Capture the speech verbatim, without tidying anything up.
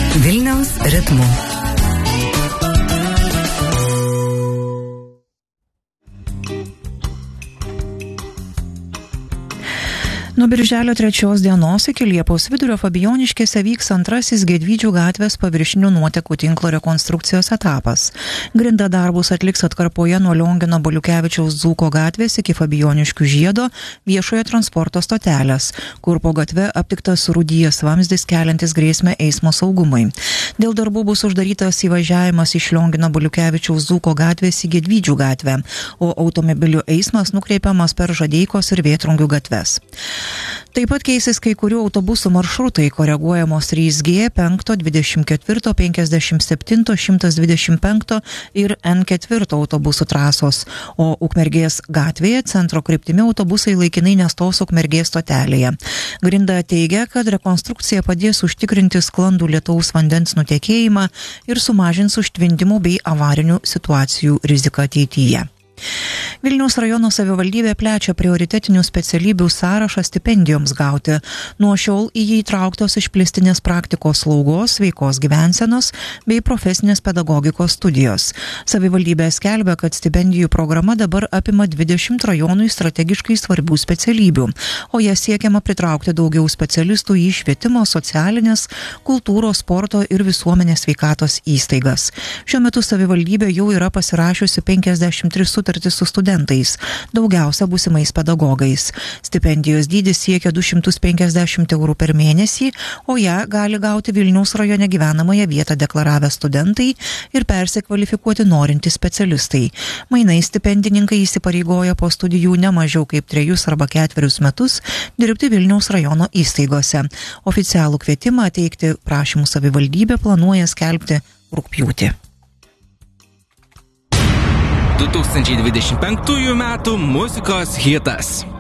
Vilniaus ritmu. Nuo birželio trečios dienos iki Liepos vidurio Fabijoniškėse vyks antrasis Gedvydžių gatvės paviršinių nuotekų tinklo rekonstrukcijos etapas. Grinda darbus atliks atkarpoje nuo Liongino Baliukevičiaus Dzūko gatvės iki Fabijoniškių žiedo viešojo transporto stotelės, kur po gatve aptiktas surūdijęs vamzdis keliantis grėsmę eismo saugumui. Dėl darbų bus uždarytas įvažiavimas iš Liongino Baliukevičiaus Dzūko gatvės į Gedvydžių gatvę, o automobilių eismas nukreipiamas per Žadeikos ir Vėtrungių gatves. Taip pat keisis kai kurių autobusų maršrutai, koreguojamos trys G, penki, dvidešimt keturi, penkiasdešimt septyni, šimtas dvidešimt penki ir N keturi autobusų trasos, o Ukmergės gatvėje centro kryptimi autobusai laikinai nestos Ukmergės stotelėje. Grinda teigia, kad rekonstrukcija padės užtikrinti sklandų lietaus vandens nutekėjimą ir sumažins užtvindimų bei avarinių situacijų riziką ateityje. Vilniaus rajono savivaldybė plečia prioritetinių specialybių sąrašą stipendijoms gauti. Nuo šiol į jį įtrauktos išplėstinės praktikos slaugos, sveikos gyvensenos bei profesinės pedagogikos studijos. Savivaldybė skelbia, kad stipendijų programa dabar apima dvidešimt rajonui strategiškai svarbių specialybių, o ją siekiama pritraukti daugiau specialistų į švietimo, socialinės, kultūros, sporto ir visuomenės sveikatos įstaigas. Šiuo metu savivaldybė jau yra pasirašiusi penkiasdešimt tris sutartis su studentais, daugiausia būsimais pedagogais. Stipendijos dydis siekia du šimtus penkiasdešimt eurų per mėnesį, o ją gali gauti Vilniaus rajone gyvenamąją vietą deklaravę studentai ir persikvalifikuoti norintys specialistai. Mainais stipendininkai įsipareigoja po studijų ne mažiau kaip trejus arba ketverius metus dirbti Vilniaus rajono įstaigose. Oficialų kvietimą teikti prašymų savivaldybė planuoja skelbti rugpjūtį. du tūkstančiai dvidešimt penktųjų metų muzikos hitas.